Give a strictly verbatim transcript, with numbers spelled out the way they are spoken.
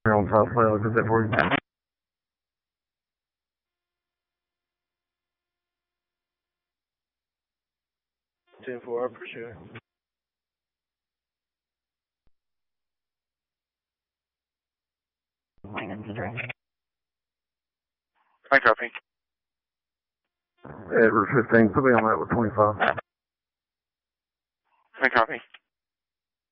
On top play, I'll get that for you. ten four, I appreciate it. I copy. Edward fifteen, put me on that with twenty-five. I copy.